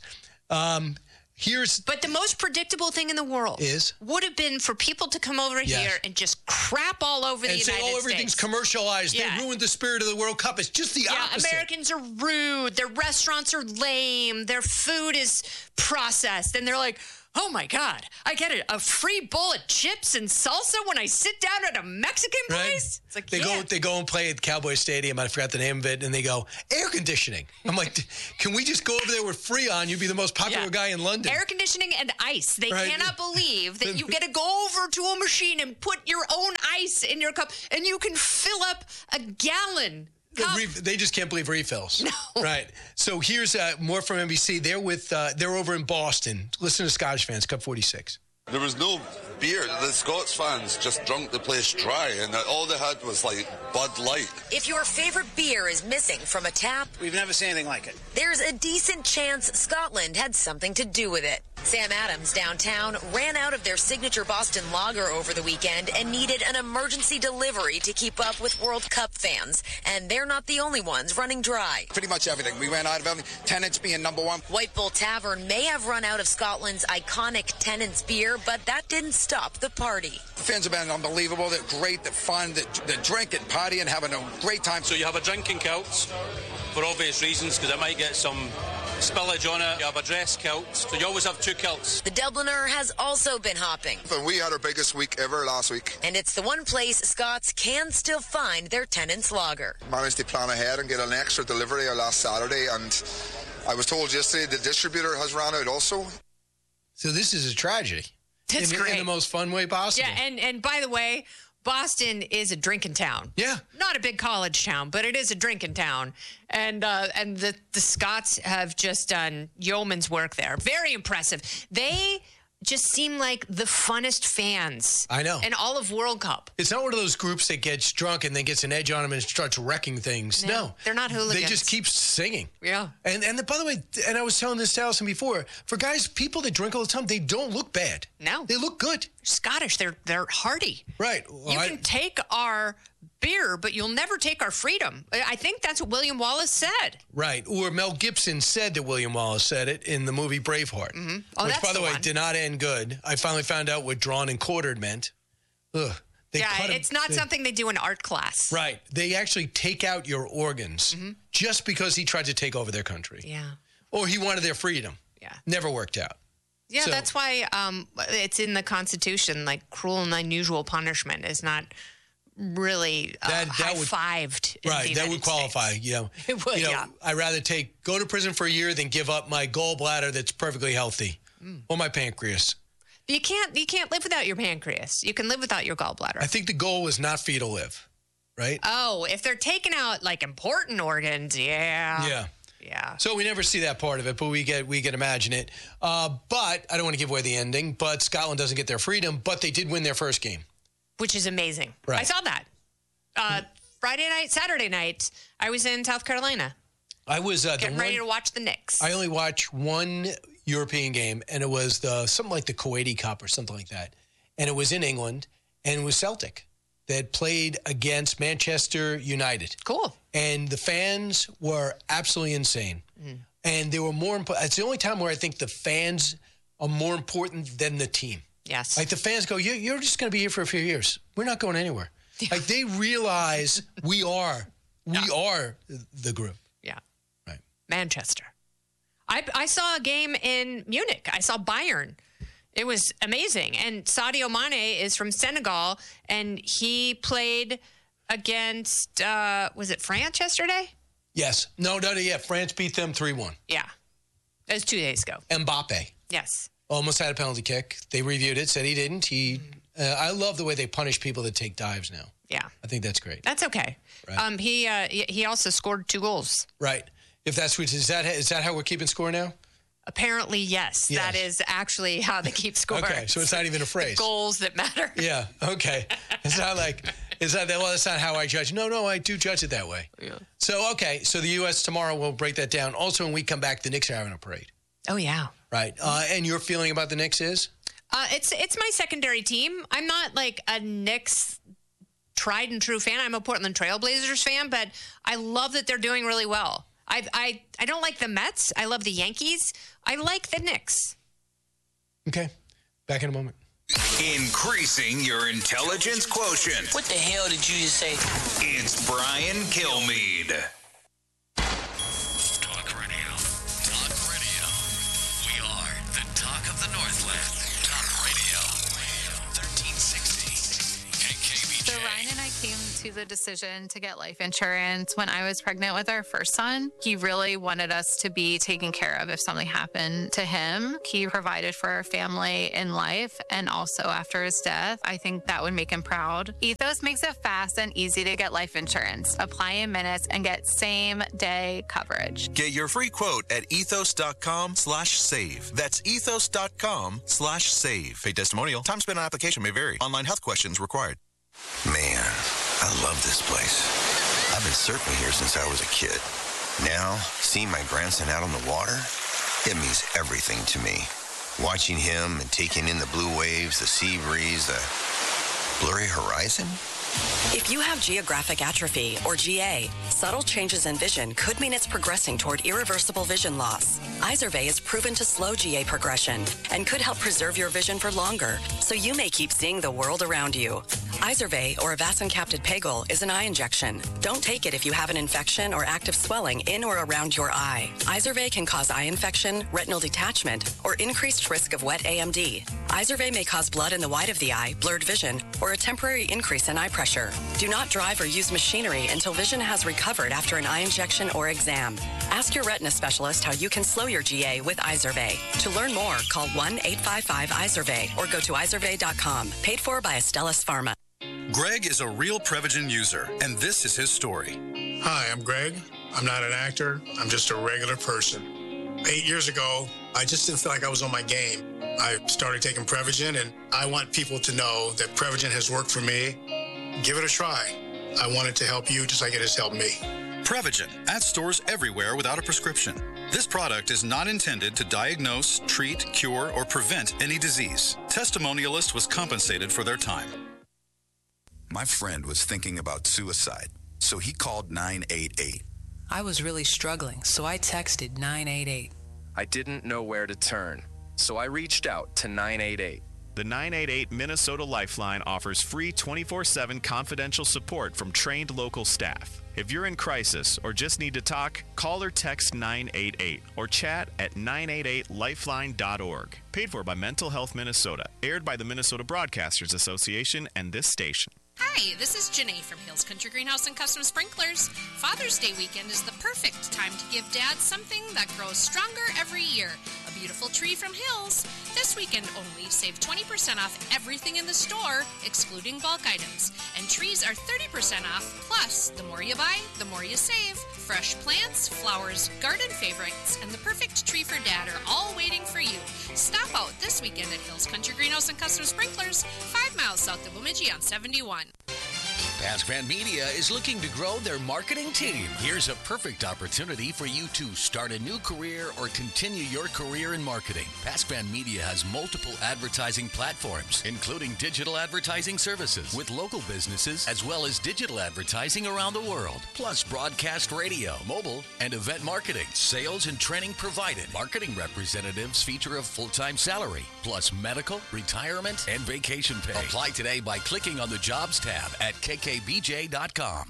But the most predictable thing in the world would have been for people to come over here and just crap all over the United States. And say, everything's commercialized. Yeah. They ruined the spirit of the World Cup. It's just the opposite. Americans are rude. Their restaurants are lame. Their food is processed. And they're like, oh, my God, I get a free bowl of chips and salsa when I sit down at a Mexican place? It's like, they go and play at Cowboy Stadium. I forgot the name of it. And they go, air conditioning. I'm like, can we just go over there with Freon? You'd be the most popular guy in London. Air conditioning and ice. They cannot believe that you get to go over to a machine and put your own ice in your cup and you can fill up a gallon. They just can't believe refills. No. Right. So here's more from NBC. They're over in Boston. Listen to Scottish fans, Cup 46. There was no beer. The Scots fans just drunk the place dry, and all they had was like Bud Light. If your favorite beer is missing from a tap, we've never seen anything like it. There's a decent chance Scotland had something to do with it. Sam Adams downtown ran out of their signature Boston lager over the weekend and needed an emergency delivery to keep up with World Cup fans. And they're not the only ones running dry. Pretty much everything. We ran out of everything. Tennent's being number one. White Bull Tavern may have run out of Scotland's iconic Tennent's beer, but that didn't stop the party. Fans have been unbelievable. They're great. They're fun. They're drinking, partying, having a great time. So you have a drinking kilt for obvious reasons, because it might get some spillage on it. You have a dress kilt, so you always have two kilts. The Dubliner has also been hopping. And we had our biggest week ever last week. And it's the one place Scots can still find their Tennent's lager. Managed to plan ahead and get an extra delivery last Saturday, and I was told yesterday the distributor has ran out also. So this is a tragedy. That's great. In the most fun way possible. Yeah, and by the way, Boston is a drinking town. Yeah. Not a big college town, but it is a drinking town. And the Scots have just done yeoman's work there. Very impressive. They just seem like the funnest fans. I know. In all of World Cup. It's not one of those groups that gets drunk and then gets an edge on them and starts wrecking things. No. They're not hooligans. They just keep singing. Yeah. And by the way, and I was telling this to Allison before, for guys, people that drink all the time, they don't look bad. No. They look good. Scottish. They're hearty. Right. Well, you can take our beer, but you'll never take our freedom. I think that's what William Wallace said. Right. Or Mel Gibson said that William Wallace said it in the movie Braveheart. Mm-hmm. Oh, which, that's by the way, did not end good. I finally found out what drawn and quartered meant. Ugh. It's not something they do in art class. Right. They actually take out your organs just because he tried to take over their country. Yeah. Or he wanted their freedom. Yeah. Never worked out. Yeah, so, that's why it's in the Constitution, like cruel and unusual punishment is not really high-fived. Right, that would qualify. States. You know, it would, I'd rather go to prison for a year than give up my gallbladder that's perfectly healthy or my pancreas. You can't live without your pancreas. You can live without your gallbladder. I think the goal is not for you to live, right? Oh, if they're taking out like important organs, yeah. So we never see that part of it, but we can imagine it. But I don't want to give away the ending. But Scotland doesn't get their freedom, but they did win their first game, which is amazing. Right. I saw that Saturday night. I was in South Carolina. I was getting ready to watch the Knicks. I only watched one European game, and it was something like the Kuwaiti Cup or something like that, and it was in England, and it was Celtic that played against Manchester United. Cool. And the fans were absolutely insane. And they were more important. It's the only time where I think the fans are more important than the team. Yes. Like the fans go, you're just going to be here for a few years. We're not going anywhere. Like they realize we are the group. Yeah. Right. Manchester. I saw a game in Munich. I saw Bayern. It was amazing. And Sadio Mane is from Senegal, and he played against, was it France yesterday? Yes. No, yeah. France beat them 3-1. Yeah. That was 2 days ago. Mbappe. Yes. Almost had a penalty kick. They reviewed it, said he didn't. I love the way they punish people that take dives now. Yeah. I think that's great. That's okay. Right. He also scored 2 goals. Right. If that's what is that how we're keeping score now? Apparently, yes. That is actually how they keep score. Okay, so it's not even a phrase. The goals that matter. Yeah, okay. It's not like Is that well? That's not how I judge. No, I do judge it that way. Yeah. So okay, so the U.S. tomorrow will break that down. Also, when we come back, the Knicks are having a parade. Oh yeah. Right. And your feeling about the Knicks is? It's my secondary team. I'm not like a Knicks tried and true fan. I'm a Portland Trailblazers fan, but I love that they're doing really well. I don't like the Mets. I love the Yankees. I like the Knicks. Okay. Back in a moment. Increasing your intelligence quotient. What the hell did you just say? It's Brian Kilmeade. Talk radio. Talk radio. We are the talk of the Northland. Talk radio. 1360. KKBJ. So Ryan and I came to the decision to get life insurance when I was pregnant with our first son. He really wanted us to be taken care of if something happened to him. He provided for our family in life and also after his death. I think that would make him proud. Ethos makes it fast and easy to get life insurance. Apply in minutes and get same-day coverage. Get your free quote at ethos.com/save. That's ethos.com/save. Paid testimonial. Time spent on application may vary. Online health questions required. Man, I love this place. I've been surfing here since I was a kid. Now, seeing my grandson out on the water, it means everything to me. Watching him and taking in the blue waves, the sea breeze, the blurry horizon. If you have geographic atrophy, or GA, subtle changes in vision could mean it's progressing toward irreversible vision loss. Izervay is proven to slow GA progression and could help preserve your vision for longer, so you may keep seeing the world around you. Izervay, or avacincaptad pegol, is an eye injection. Don't take it if you have an infection or active swelling in or around your eye. Izervay can cause eye infection, retinal detachment, or increased risk of wet AMD. Izervay may cause blood in the white of the eye, blurred vision, or a temporary increase in eye pressure. Do not drive or use machinery until vision has recovered after an eye injection or exam. Ask your retina specialist how you can slow your GA with Izervay. To learn more, call 1-855-IZERVAY or go to izervay.com. Paid for by Astellas Pharma. Greg is a real Prevagen user, and this is his story. Hi, I'm Greg. I'm not an actor. I'm just a regular person. 8 years ago, I just didn't feel like I was on my game. I started taking Prevagen, and I want people to know that Prevagen has worked for me. Give it a try. I want it to help you just like it has helped me. Prevagen, at stores everywhere without a prescription. This product is not intended to diagnose, treat, cure, or prevent any disease. Testimonialist was compensated for their time. My friend was thinking about suicide, so he called 988. I was really struggling, so I texted 988. I didn't know where to turn, so I reached out to 988. The 988 Minnesota Lifeline offers free 24/7 confidential support from trained local staff. If you're in crisis or just need to talk, call or text 988 or chat at 988lifeline.org. Paid for by Mental Health Minnesota. Aired by the Minnesota Broadcasters Association and this station. Hi, this is Janae from Hills Country Greenhouse and Custom Sprinklers. Father's Day weekend is the perfect time to give Dad something that grows stronger every year. A beautiful tree from Hills. This weekend only, save 20% off everything in the store, excluding bulk items. And trees are 30% off, plus the more you buy, the more you save. Fresh plants, flowers, garden favorites, and the perfect tree for Dad are all waiting for you. Stop out this weekend at Hills Country Greenhouse and Custom Sprinklers, 5 miles south of Bemidji on 71. Pasquan Media is looking to grow their marketing team. Here's a perfect opportunity for you to start a new career or continue your career in marketing. Pasquan Media has multiple advertising platforms, including digital advertising services with local businesses, as well as digital advertising around the world, plus broadcast radio, mobile, and event marketing. Sales and training provided. Marketing representatives feature a full-time salary, plus medical, retirement, and vacation pay. Apply today by clicking on the Jobs tab at kkbj.com.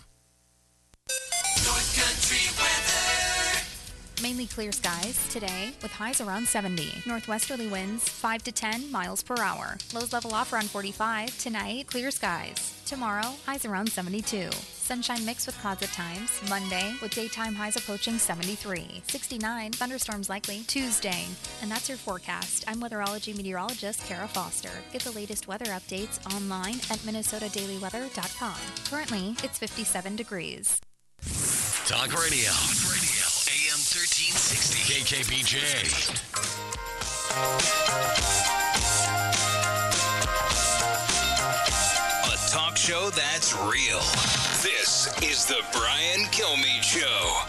North Country weather. Mainly clear skies today with highs around 70. Northwesterly winds 5 to 10 miles per hour. Lows level off around 45. Tonight, clear skies. Tomorrow, highs around 72. Sunshine mixed with clouds at times. Monday, with daytime highs approaching 73. 69, thunderstorms likely. Tuesday. And that's your forecast. I'm weatherology meteorologist Kara Foster. Get the latest weather updates online at minnesotadailyweather.com. Currently, it's 57 degrees. Talk radio. Talk radio. AM 1360. KKBJ. A talk talk show that's real. This is the Brian Kilmeade Show.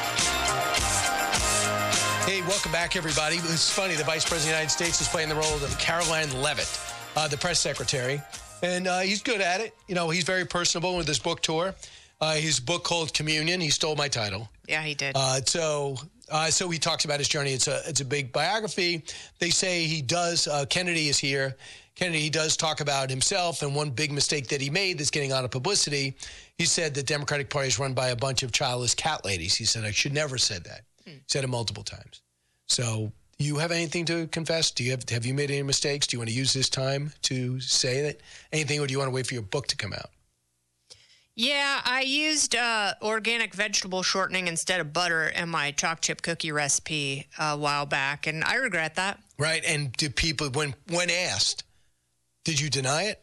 Hey, welcome back, everybody. It's funny, the Vice President of the United States is playing the role of Caroline Leavitt, the press secretary. And he's good at it. You know, he's very personable with his book tour. His book called Communion. He stole my title. Yeah, he did. So he talks about his journey. It's a big biography. They say he does. Kennedy is here. Kennedy, he does talk about himself and one big mistake that he made that's getting a lot of publicity. He said the Democratic Party is run by a bunch of childless cat ladies. He said, I should never have said that. He said it multiple times. So you have anything to confess? Have you made any mistakes? Do you want to use this time to say that? Anything, or do you want to wait for your book to come out? Yeah, I used organic vegetable shortening instead of butter in my choc chip cookie recipe a while back, and I regret that. Right, and did people, when asked, did you deny it?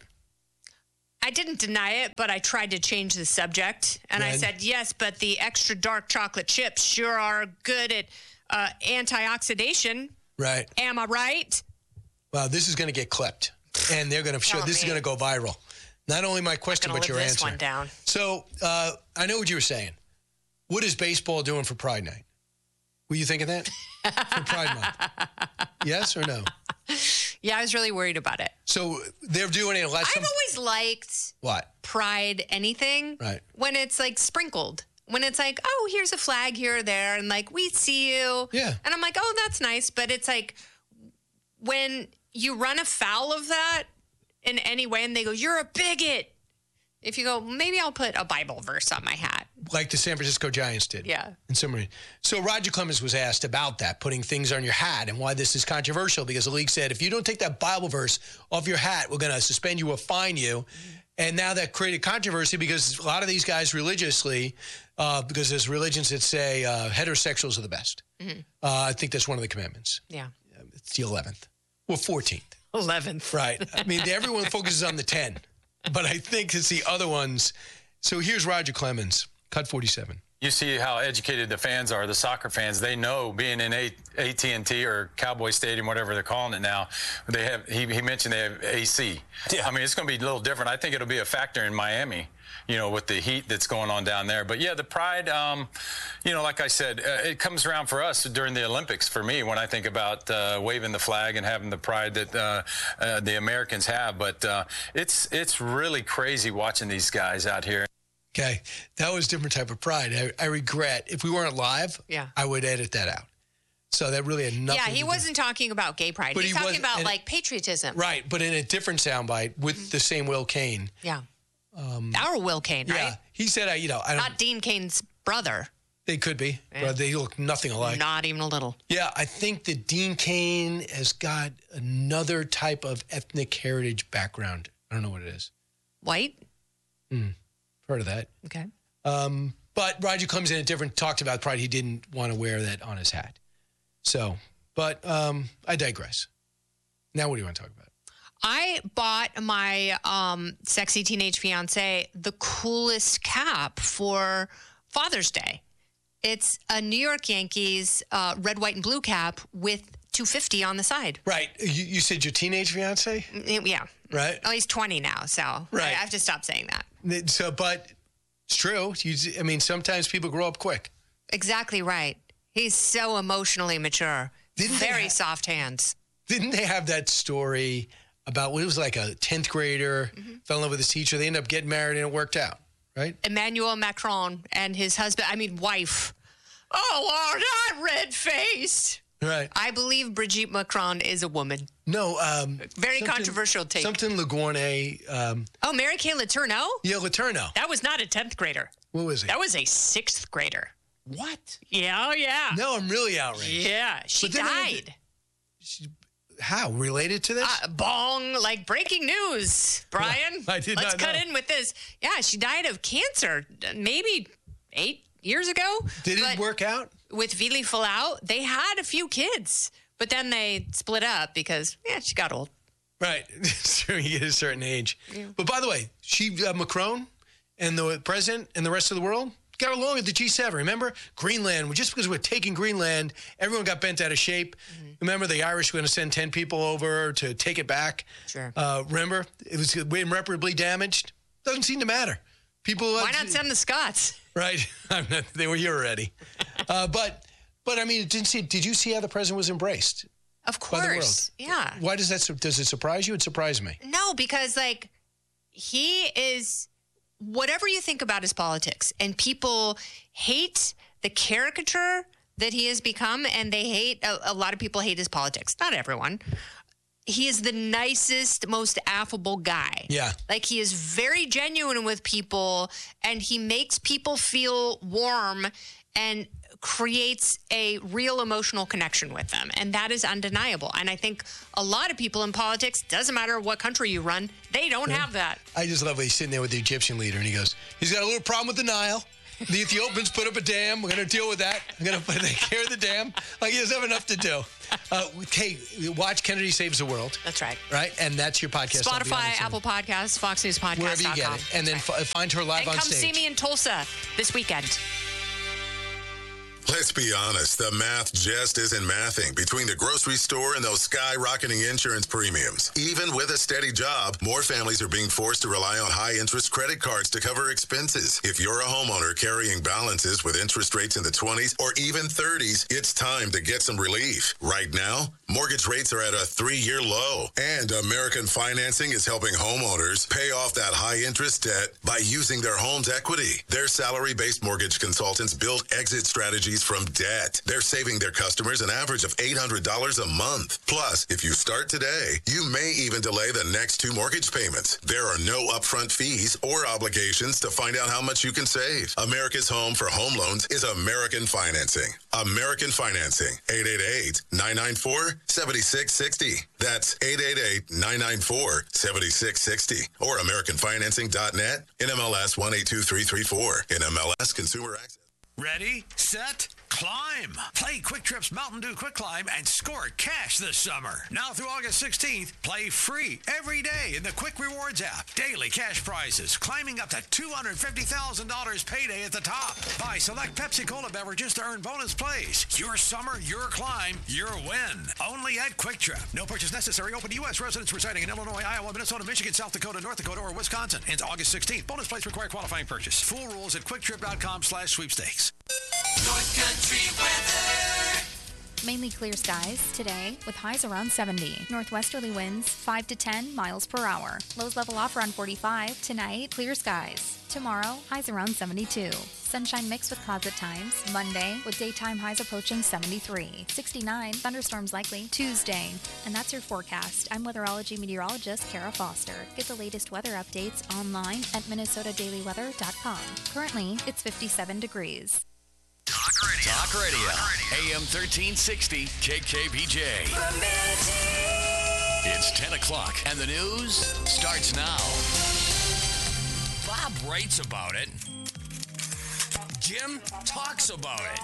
I didn't deny it, but I tried to change the subject, and I said, yes, but the extra dark chocolate chips sure are good at antioxidation. Right. Am I right? Well, this is going to get clipped, and they're going to show, this is going to go viral. Not only my question, but your answer. This one down. So I know what you were saying. What is baseball doing for Pride Night? Were you thinking that? For Pride Month? Yes or no? Yeah, I was really worried about it. So they're doing it less. I've always liked Pride anything. Right. When it's like sprinkled. When it's like, oh, here's a flag here or there, and like, we see you. Yeah. And I'm like, oh, that's nice. But it's like, when you run afoul of that in any way, and they go, you're a bigot. If you go, maybe I'll put a Bible verse on my hat. Like the San Francisco Giants did. Yeah. In summary. So Roger Clemens was asked about that, putting things on your hat, and why this is controversial, because the league said, if you don't take that Bible verse off your hat, we're going to suspend you or fine you. And now that created controversy because a lot of these guys religiously, because there's religions that say heterosexuals are the best. Mm-hmm. I think that's one of the commandments. Yeah. It's the 11th. Well, 14th. 11th. Right. I mean, everyone focuses on the 10, but I think it's the other ones. So here's Roger Clemens, cut 47. You see how educated the fans are, the soccer fans. They know being in AT&T or Cowboy Stadium, whatever they're calling it now, they have. He mentioned they have AC. Yeah. I mean, it's going to be a little different. I think it'll be a factor in Miami, you know, with the heat that's going on down there. But, yeah, the pride, you know, like I said, it comes around for us during the Olympics for me when I think about waving the flag and having the pride that the Americans have. But it's really crazy watching these guys out here. Okay, that was a different type of pride. I regret, if we weren't live, I would edit that out. So that really had nothing to do. He wasn't talking about gay pride. He's talking about, like, patriotism. Right, but in a different soundbite with the same Will Cain. Yeah. Our Will Cain, right? Yeah, he said, I don't... Not Dean Cain's brother. They could be, but they look nothing alike. Not even a little. Yeah, I think that Dean Cain has got another type of ethnic heritage background. I don't know what it is. White? Heard of that. Okay. But Roger comes in talked about pride. He didn't want to wear that on his hat. So, but I digress. Now what do you want to talk about? I bought my sexy teenage fiance the coolest cap for Father's Day. It's a New York Yankees red, white, and blue cap with 250 on the side. Right. You said your teenage fiance? Yeah. Right. Oh, he's 20 now, so I have to stop saying that. So, but it's true. I mean, sometimes people grow up quick. Exactly right. He's so emotionally mature. Very soft hands. Didn't they have that story about what it was like a 10th grader fell in love with his teacher? They ended up getting married and it worked out, right? Emmanuel Macron and his wife. Oh, Lord, I'm red-faced. Right. I believe Brigitte Macron is a woman. No. Very controversial take. Something Lagourne. Mary Kay Letourneau? Yeah, Letourneau. That was not a 10th grader. What was it? That was a 6th grader. What? Yeah, yeah. No, I'm really outraged. Yeah, she died. How? Related to this? Bong, like breaking news, Brian. I did Let's not know. cut in with this. Yeah, she died of cancer maybe 8 years ago. Did it work out? With Vili Falau, they had a few kids, but then they split up because, she got old. Right. So you get a certain age. Yeah. But by the way, Macron and the president and the rest of the world got along at the G7. Remember? Greenland, just because we're taking Greenland, everyone got bent out of shape. Remember the Irish were going to send 10 people over to take it back? Sure. Remember? It was irreparably damaged. Doesn't seem to matter. People. Why not send the Scots? Right. They were here already. But I mean, did you see how the president was embraced? Of by the world? course. Yeah. Why does it surprise you? It surprised me. No, because like he is, whatever you think about his politics, and people hate the caricature that he has become, and they hate, a lot of people hate his politics. Not everyone. He is the nicest, most affable guy. Yeah. Like, he is very genuine with people, and he makes people feel warm and creates a real emotional connection with them. And that is undeniable. And I think a lot of people in politics, doesn't matter what country you run, they don't have that. I just love when he's sitting there with the Egyptian leader, and he goes, he's got a little problem with the Nile. The Ethiopians put up a dam. We're going to deal with that. I'm going to take care of the dam. Like, he doesn't have enough to do. Hey, watch Kennedy Saves the World. That's right. Right? And that's your podcast. Spotify, Apple Podcasts, Fox News Podcast. Wherever you get it. And then find her live on stage. And come see me in Tulsa this weekend. Let's be honest, the math just isn't mathing between the grocery store and those skyrocketing insurance premiums. Even with a steady job, more families are being forced to rely on high-interest credit cards to cover expenses. If you're a homeowner carrying balances with interest rates in the 20s or even 30s, it's time to get some relief. Right now, mortgage rates are at a 3-year low, and American Financing is helping homeowners pay off that high-interest debt by using their home's equity. Their salary-based mortgage consultants build exit strategies from debt. They're saving their customers an average of $800 a month. Plus, if you start today, you may even delay the next 2 mortgage payments. There are no upfront fees or obligations to find out how much you can save. America's home for home loans is American Financing. American Financing, 888-994-7660. That's 888-994-7660. Or AmericanFinancing.net, NMLS 182334, NMLS Consumer Access. Ready, set, climb. Play Quick Trip's Mountain Dew Quick Climb and score cash this summer. Now through August 16th, play free every day in the Quick Rewards app. Daily cash prizes, climbing up to $250,000 payday at the top. Buy select Pepsi-Cola beverages to earn bonus plays. Your summer, your climb, your win. Only at Quick Trip. No purchase necessary. Open to U.S. residents residing in Illinois, Iowa, Minnesota, Michigan, South Dakota, North Dakota, or Wisconsin. Ends August 16th. Bonus plays require qualifying purchase. Full rules at QuickTrip.com/sweepstakes. North Country weather. Mainly clear skies today with highs around 70. Northwesterly winds 5 to 10 miles per hour. Lows level off around 45. Tonight, clear skies. Tomorrow, highs around 72. Sunshine mixed with clouds at times. Monday, with daytime highs approaching 73. 69, thunderstorms likely. Tuesday. And that's your forecast. I'm weatherology meteorologist Kara Foster. Get the latest weather updates online at minnesotadailyweather.com. Currently, it's 57 degrees. Talk Radio. AM 1360 KKBJ. It's 10 o'clock and the news starts now. Bob writes about it. Jim talks about it.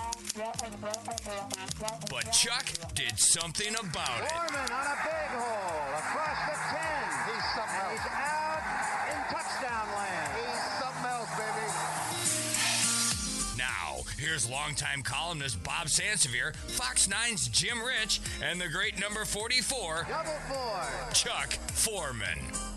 But Chuck did something about it. Foreman on a big hole across the 10. He's something else. He's out in touchdown land. He's something else, baby. Now, here's longtime columnist Bob Sansevier, Fox 9's Jim Rich, and the great number 44, Double 4, Chuck Foreman.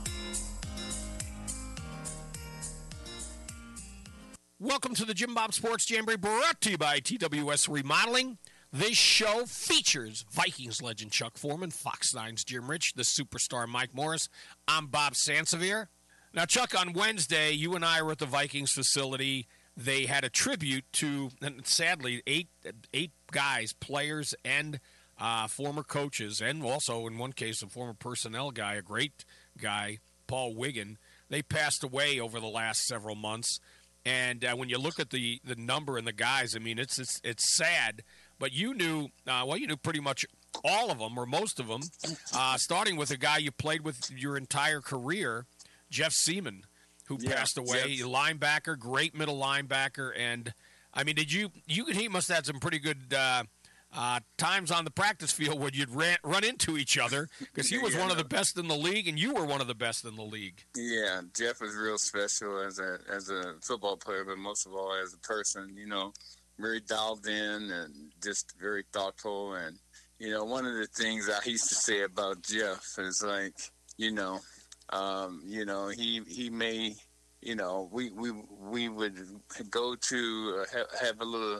Welcome to the Jim Bob Sports Jamboree, brought to you by TWS Remodeling. This show features Vikings legend Chuck Foreman, Fox 9's Jim Rich, the superstar Mike Morris. I'm Bob Sansevier. Now, Chuck, on Wednesday, you and I were at the Vikings facility. They had a tribute to, and sadly, eight guys, players and former coaches, and also, in one case, a former personnel guy, a great guy, Paul Wiggin. They passed away over the last several months. And when you look at the number and the guys, I mean, it's sad. But you knew, you knew pretty much all of them, or most of them, starting with a guy you played with your entire career, Jeff Seaman, who passed away, linebacker, great middle linebacker. And, I mean, he must have had some pretty good times on the practice field when you'd run into each other, because he was one of the best in the league, and you were one of the best in the league. Yeah, Jeff was real special as a football player, but most of all as a person, you know, very dialed in and just very thoughtful. And, you know, one of the things I used to say about Jeff is like, he may you know, we would go to have a little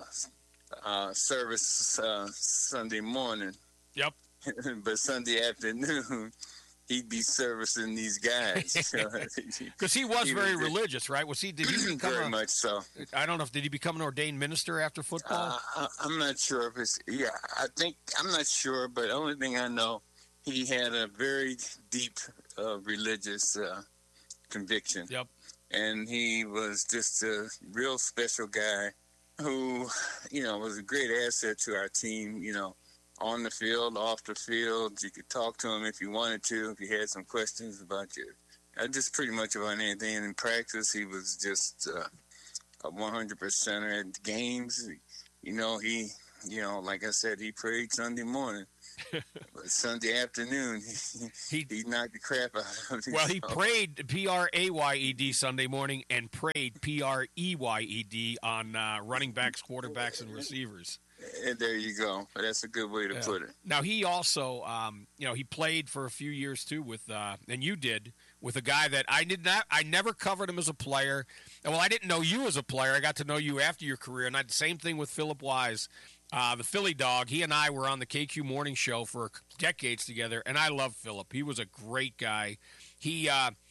service Sunday morning. Yep. But Sunday afternoon, he'd be servicing these guys. Because he was very religious, right? Was he? Did he become very much so? I don't know. Did he become an ordained minister after football? I'm not sure if it's. Yeah, I'm not sure. But the only thing I know, he had a very deep religious conviction. Yep. And he was just a real special guy who, you know, was a great asset to our team, you know, on the field, off the field. You could talk to him if you wanted to, if you had some questions about you. Just pretty much about anything. In practice, he was just a 100%er at games. You know, like I said, he prayed Sunday morning. But Sunday afternoon, he knocked the crap out of him. Well, he prayed P-R-A-Y-E-D Sunday morning and prayed P-R-E-Y-E-D on running backs, quarterbacks, and receivers. And there you go. That's a good way to put it. Now, he also, he played for a few years, too, with, and you did, with a guy that I never covered him as a player. Well, I didn't know you as a player. I got to know you after your career, and I did the same thing with Philip Wise. The Philly Dog, he and I were on the KQ Morning Show for decades together, and I love Philip. He was a great guy. He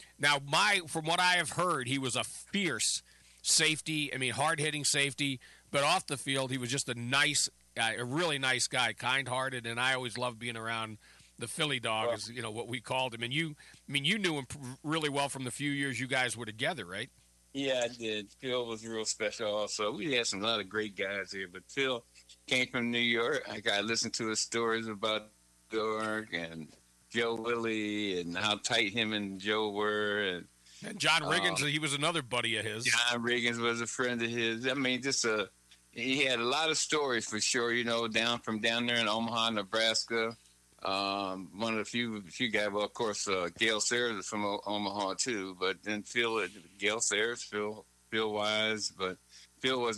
from what I have heard, he was a fierce safety. I mean, hard-hitting safety, but off the field, he was just a nice guy, a really nice guy, kind-hearted, and I always loved being around the Philly Dog, is what we called him. And you knew him really well from the few years you guys were together, right? Yeah, I did. Phil was real special also. We had a lot of great guys here, but Phil came from New York. I listened to his stories about New York and Joe Willie and how tight him and Joe were. And John Riggins, he was another buddy of his. John Riggins was a friend of his. I mean, he had a lot of stories for sure, down there in Omaha, Nebraska. One of the few guys, well, of course, Gale Sayers is from Omaha too, but then Gale Sayers, Phil Wise, but Phil was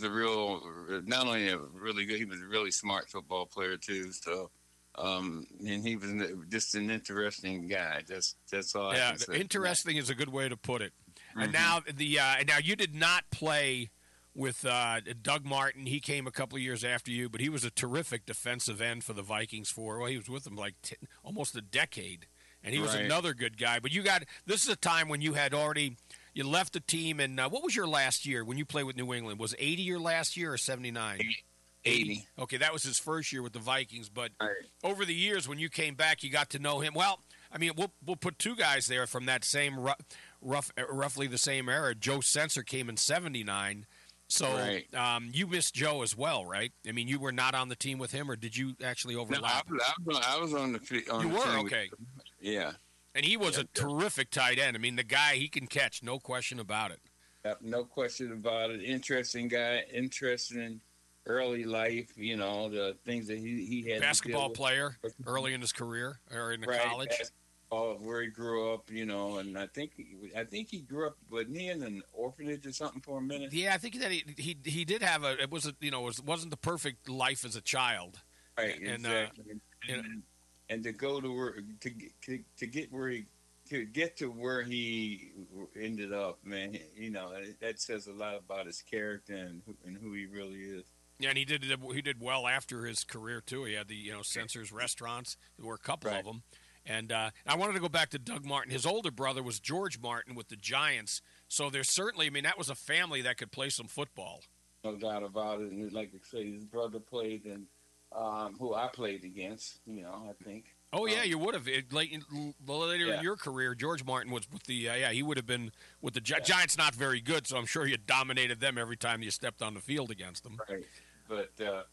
not only a really good, he was a really smart football player too. So, and he was just an interesting guy. That's all. I can say. Interesting is a good way to put it. Mm-hmm. And now you did not play with Doug Martin. He came a couple of years after you, but he was a terrific defensive end for the Vikings he was with them like almost a decade, and he was another good guy. But this is a time when you had already. You left the team, and what was your last year when you played with New England? Was 80 your last year or 79? 80. Okay, that was his first year with the Vikings. But over the years, when you came back, you got to know him. Well, I mean, we'll put two guys there from that same roughly the same era. Joe Sensor came in 79. So you missed Joe as well, right? I mean, you were not on the team with him, or did you actually overlap? No, I was on the team. You were? Okay. Yeah. And he was a terrific tight end. I mean, the guy, he can catch, no question about it. Yep, no question about it. Interesting guy, interesting in early life, the things that he had. Basketball player early in his career or in college. Basketball, where he grew up, and I think he grew up, wasn't he in an orphanage or something for a minute? Yeah, I think that he did have it wasn't the perfect life as a child. Right, exactly. And to go to work, to get to where he ended up, man, that says a lot about his character and who he really is. Yeah, and he did well after his career too. He had the Sensors restaurants. There were a couple of them, and I wanted to go back to Doug Martin. His older brother was George Martin with the Giants. So there's certainly, that was a family that could play some football. No doubt about it. And like I say, his brother played in. Who I played against, I think. Oh, yeah, you would have. Later in your career, George Martin was with the, he would have been with the Giants, not very good, so I'm sure you dominated them every time you stepped on the field against them. Right. But,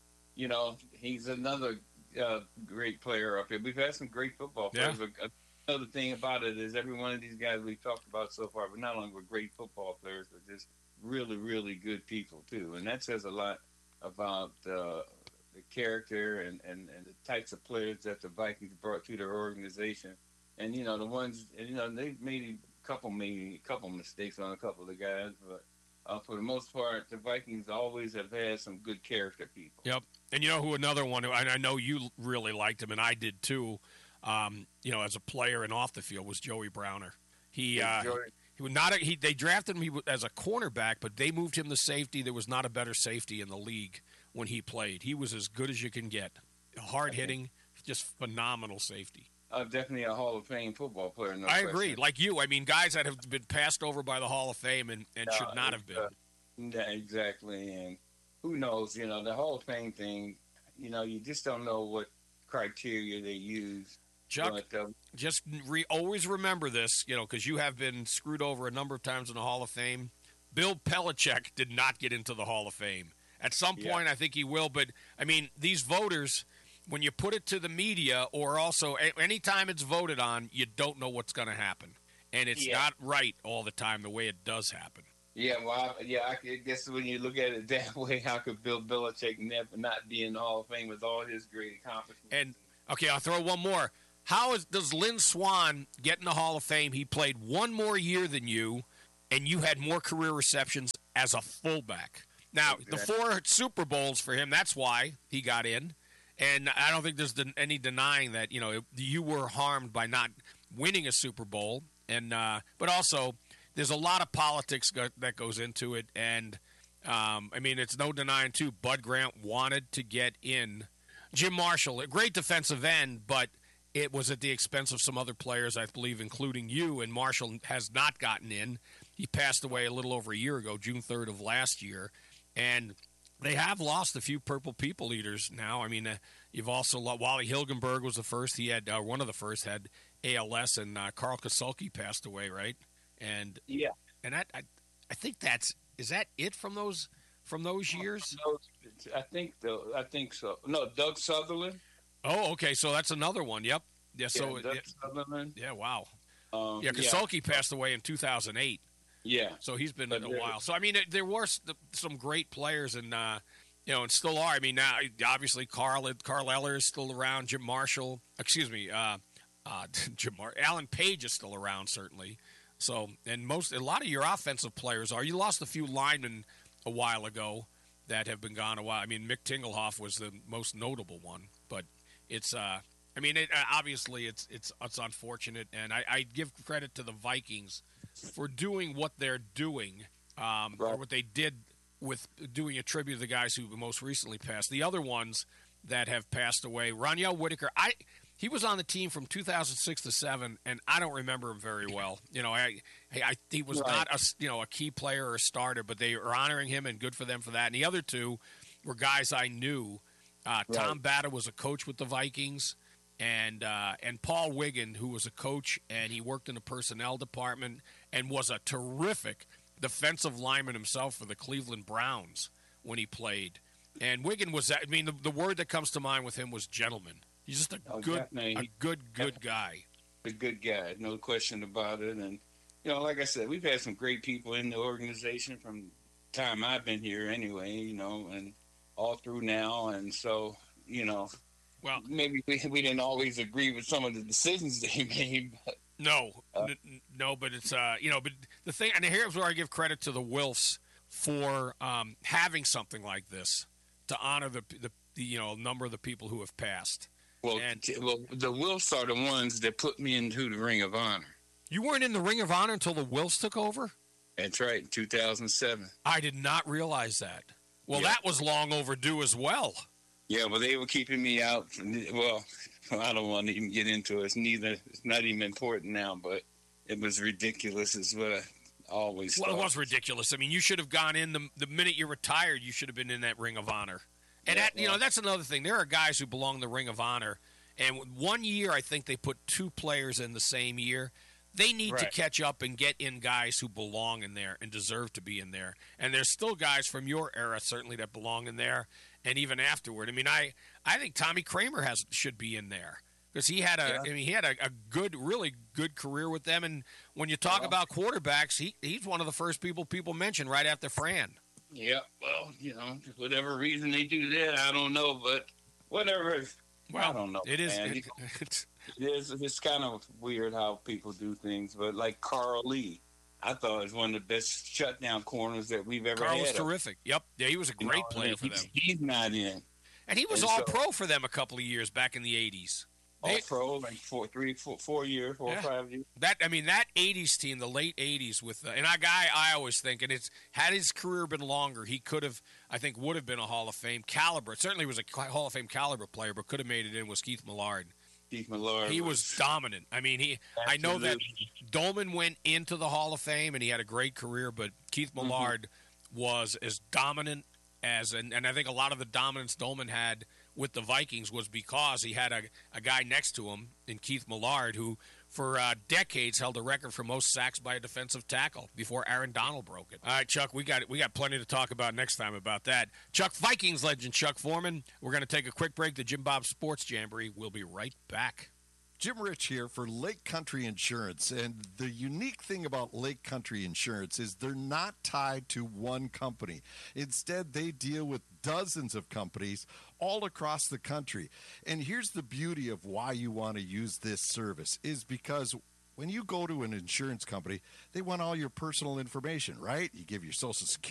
he's another great player up here. We've had some great football players. Yeah. Another thing about it is every one of these guys we've talked about so far, but not only were great football players, but just really, really good people, too. And that says a lot about the character and the types of players that the Vikings brought to their organization. And, the ones, they've made a couple mistakes on a couple of the guys, but for the most part, the Vikings always have had some good character people. Yep. And another one, I know you really liked him, and I did too, as a player and off the field, was Joey Browner. He They drafted him as a cornerback, but they moved him to safety. There was not a better safety in the league when he played. He was as good as you can get. Hard hitting, just phenomenal safety. Definitely a Hall of Fame football player. No I question. agree. Like you, I mean, guys that have been passed over by the Hall of Fame and should not have been. Yeah, exactly. And who knows? You know, the Hall of Fame thing. You know, you just don't know what criteria they use. Chuck, just always remember this, you know, because you have been screwed over a number of times in the Hall of Fame. Bill Belichick did not get into the Hall of Fame. At some point, I think he will. But, I mean, these voters, when you put it to the media or also anytime it's voted on, you don't know what's going to happen. And it's not right all the time the way it does happen. Yeah, well, I guess when you look at it that way, how could Bill Belichick never not be in the Hall of Fame with all his great accomplishments? And, okay, I'll throw one more. Does Lynn Swann get in the Hall of Fame? He played one more year than you, and you had more career receptions as a fullback. Now, the 4 Super Bowls for him, that's why he got in. And I don't think there's any denying that, you know, you were harmed by not winning a Super Bowl. And but also, there's a lot of politics that goes into it. And, I mean, it's no denying, too, Bud Grant wanted to get in. Jim Marshall, a great defensive end, but it was at the expense of some other players, I believe, including you, and Marshall has not gotten in. He passed away a little over a year ago, June 3rd of last year. And they have lost a few Purple People Eaters now. I mean, you've also lost Wally Hilgenberg was the first. He had one of the first had ALS, and Carl Kasulke passed away, right? And and I think is that it from those years? I think so. No, Doug Sutherland. Oh, okay. So that's another one. Yep. Yeah. So Sutherland. Yeah. Wow. Kasulke passed away in 2008. Yeah. So he's been in a while. So I mean, there were some great players, and you know, and still are. I mean, now obviously Carl Eller is still around. Jim Marshall. Excuse me. Alan Page is still around, certainly. So, and a lot of your offensive players are. You lost a few linemen a while ago that have been gone a while. I mean, Mick Tingelhoff was the most notable one, but it's I mean, obviously it's unfortunate, and I give credit to the Vikings for doing what they're doing, or what they did with doing a tribute to the guys who most recently passed. The other ones that have passed away, Roniel Whitaker, he was on the team from 2006 to 7, and I don't remember him very well. You know, he was not a key player or a starter, but they are honoring him, and good for them for that. And the other two were guys I knew. Tom Batta was a coach with the Vikings, and Paul Wiggin, who was a coach, and he worked in the personnel department and was a terrific defensive lineman himself for the Cleveland Browns when he played. And Wiggin was, I mean, the word that comes to mind with him was gentleman. He's just a good guy. A good guy, no question about it. And, you know, like I said, we've had some great people in the organization from the time I've been here anyway, you know, and all through now. And so, you know, well, maybe we didn't always agree with some of the decisions they made. But, no, but it's, you know, but the thing, and here's where I give credit to the Wilfs for having something like this to honor the you know, number of the people who have passed. Well, the Wilfs are the ones that put me into the Ring of Honor. You weren't in the Ring of Honor until the Wilfs took over? That's right, 2007. I did not realize that. Well, that was long overdue as well. Yeah, well, they were keeping me out. Well, I don't want to even get into it. It's not even important now, but it was ridiculous is what I always thought. Well, it was ridiculous. I mean, you should have gone in the minute you retired. You should have been in that Ring of Honor. And you know, that's another thing. There are guys who belong in the Ring of Honor, and 1 year I think they put 2 players in the same year. They need to catch up and get in guys who belong in there and deserve to be in there. And there's still guys from your era certainly that belong in there, and even afterward. I mean, I think Tommy Kramer should be in there because he had a good, really good career with them. And when you talk about quarterbacks, he's one of the first people mention right after Fran. Yeah, well, you know, whatever reason they do that, I don't know, but whatever. Well, I don't know. It is. It's kind of weird how people do things, but like Carl Lee, I thought was one of the best shutdown corners that we've ever had. Carl was terrific. Yep. Yeah, he was a great player for them. He's not in. And he was all-pro for them a couple of years back in the 80s. All pro, like 4 years, 4 or 5 years. That 80s team, the late 80s, with and a guy I always think, and it's had his career been longer, he would have been a Hall of Fame caliber. Certainly was a Hall of Fame caliber player, but could have made it in. Was Keith Millard. Keith Millard. He was dominant. I mean, I know that Dolman went into the Hall of Fame and he had a great career, but Keith Millard was as dominant as, and I think a lot of the dominance Dolman had with the Vikings was because he had a guy next to him in Keith Millard who for decades held a record for most sacks by a defensive tackle before Aaron Donald broke it. All right, Chuck, we got plenty to talk about next time about that. Chuck, Vikings legend Chuck Foreman. We're going to take a quick break. The Jim Bob Sports Jamboree. We'll be right back. Jim Rich here for Lake Country Insurance, and the unique thing about Lake Country Insurance is they're not tied to one company. Instead, they deal with dozens of companies all across the country. And here's the beauty of why you want to use this service is because when you go to an insurance company, they want all your personal information, right? You give your Social Security